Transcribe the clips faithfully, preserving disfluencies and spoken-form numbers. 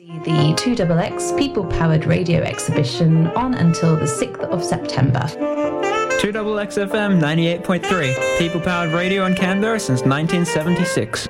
The two X X People-Powered Radio Exhibition on until the sixth of September. two X X F M ninety-eight point three, People-Powered Radio in Canberra since nineteen seventy-six.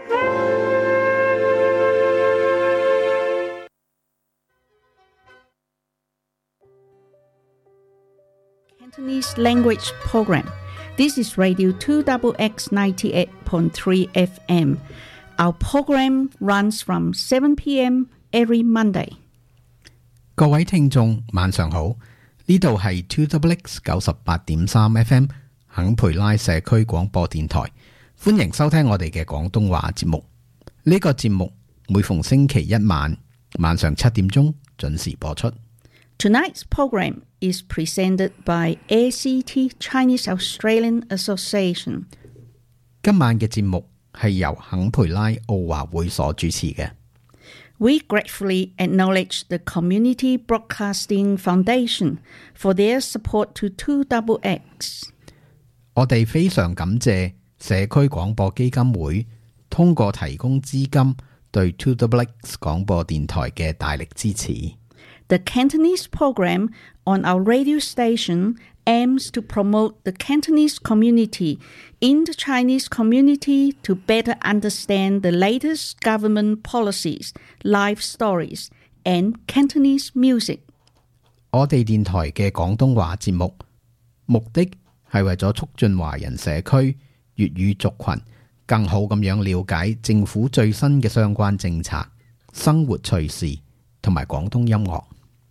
Cantonese Language Program. This is Radio two X X ninety-eight point three F M. Our program runs from seven p.m. every Monday. 各位聽眾晚上好，呢度係 two X X 九十八點三 F M 肯培拉社區廣播電台，歡迎收聽我哋嘅廣東話節目。呢、這個節目每逢星期一晚晚上七點鐘準時播出。 Tonight's program is presented by A C T Chinese Australian Association. 今晚嘅節目係由肯培拉奧華會所主持嘅。 We gratefully acknowledge the Community Broadcasting Foundation for their support to two X X. 我哋非常感謝社區廣播基金會通過提供資金對 two X X 廣播電台嘅大力支持。 The Cantonese program on our radio station aims to promote the Cantonese community in the Chinese community to better understand the latest government policies, life stories, and Cantonese music. 我哋電台嘅廣東話節目目的係為咗促進華人社區粵語族群更好咁樣了解政府最新嘅相關政策、生活趣事同埋廣東音樂。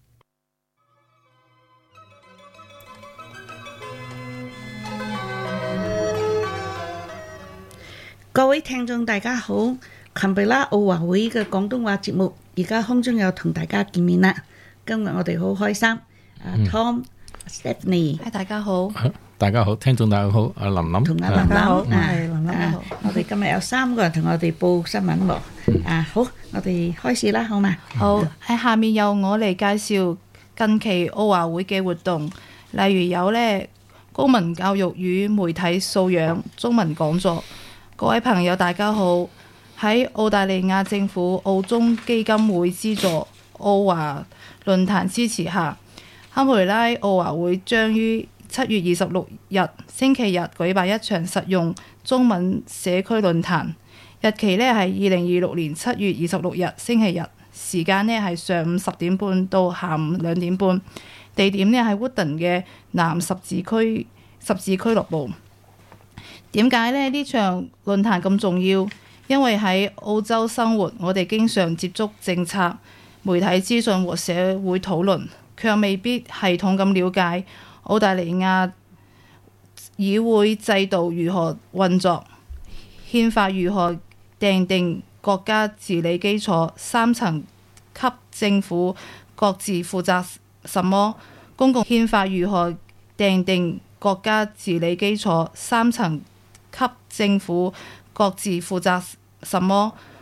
各位聽眾大家好，坎培拉奧華會嘅廣東話節目而家空中又同大家見面啦。今日我哋好開心，阿 Tom、Stephanie， 大家好， 大家好，聽眾大家好，阿林林， 同阿林林， 好， 係林林好。 我哋今日有三個人同我哋報新聞喎。啊，好，我哋開始啦，好嘛？ 好，喺下面由我嚟介紹近期奧華會嘅活動，例如有呢公民教育與媒體素養中文講座。各位朋友大家好，喺澳大利亞政府澳中基金會資助奧華論壇支持下，堪培拉奧華會將於七月二十六日星期日舉辦一場實用中文社區論壇，日期呢係二零二六年七月二十六日星期日，時間呢係上午十點半到下午兩點半，地點呢係 Woodton 嘅南十字區十字俱樂部。點解呢？呢場論壇咁重要？因為喺澳洲生活，我哋經常接觸政策、媒體資訊和社會討論，卻未必系統咁了解澳大利亞議會制度如何運作，憲法如何訂定國家治理基礎，三層級政府各自負責什麼，公共憲法如何訂定國家治理基礎，三層級政府各自負責什麼？